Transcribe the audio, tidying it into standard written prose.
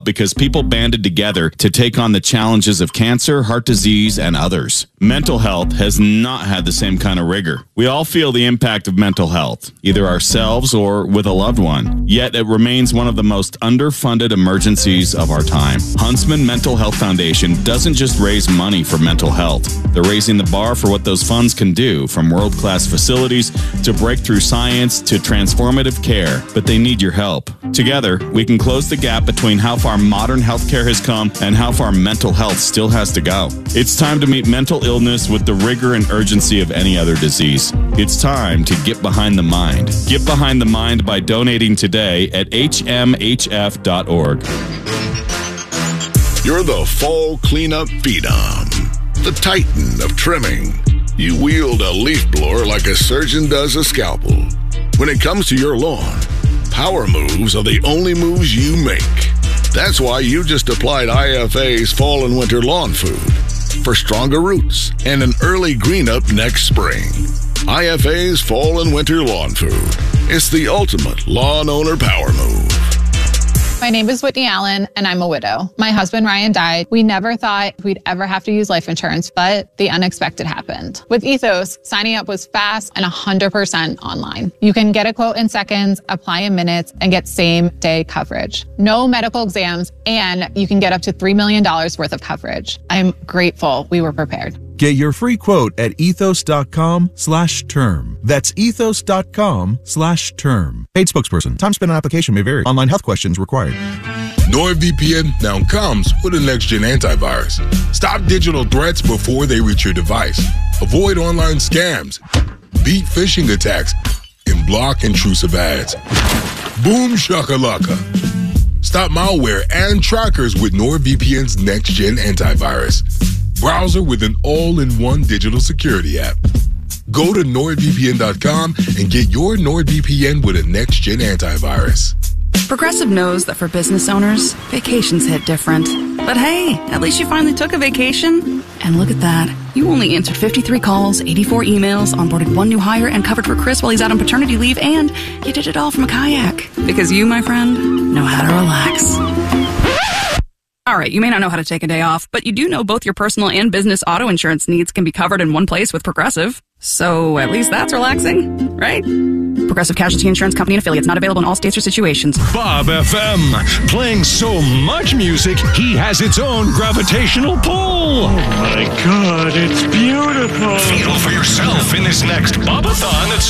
because people banded together to take on the challenges of cancer, heart disease, and others. Mental health has not had the same kind of rigor. We all feel the impact of mental health, either ourselves or with a loved one. Yet it remains one of the most underfunded emergencies of our time. Huntsman Mental Health Foundation doesn't just raise money for mental health. They're raising the bar for what those funds can do, from world-class facilities to breakthrough science to transformative care. But they need your help. Together, we can close the gap between how far modern healthcare has come and how far mental health still has to go. It's time to meet mental illness with the rigor and urgency of any other disease. It's time to get behind the mind. Get behind the mind by donating today at hmhf.org. You're the fall cleanup phenom, the titan of trimming. You wield a leaf blower like a surgeon does a scalpel. When it comes to your lawn, power moves are the only moves you make. That's why you just applied IFA's Fall and Winter Lawn Food for stronger roots and an early green up next spring. IFA's Fall and Winter Lawn Food. It's the ultimate lawn owner power move. My name is Whitney Allen, and I'm a widow. My husband, Ryan, died. We never thought we'd ever have to use life insurance, but the unexpected happened. With Ethos, signing up was fast and 100% online. You can get a quote in seconds, apply in minutes, and get same-day coverage. No medical exams, and you can get up to $3 million worth of coverage. I'm grateful we were prepared. Get your free quote at ethos.com/term. That's ethos.com/term. Paid spokesperson. Time spent on application may vary. Online health questions required. NordVPN now comes with a next-gen antivirus. Stop digital threats before they reach your device. Avoid online scams. Beat phishing attacks. And block intrusive ads. Boom shakalaka. Stop malware and trackers with NordVPN's next-gen antivirus. Browser with an all-in-one digital security app. Go to NordVPN.com and get your NordVPN with a next-gen antivirus. Progressive knows that for business owners, vacations hit different. But hey, at least you finally took a vacation. And look at that. You only answered 53 calls, 84 emails, onboarded one new hire, and covered for Chris while he's out on paternity leave, and you did it all from a kayak. Because you, my friend, know how to relax. All right, you may not know how to take a day off, but you do know both your personal and business auto insurance needs can be covered in one place with Progressive. So at least that's relaxing, right? Progressive Casualty Insurance Company and affiliates, not available in all states or situations. Bob FM, playing so much music, he has its own gravitational pull. Oh my God, it's beautiful. Feel for yourself in this next Bobathon at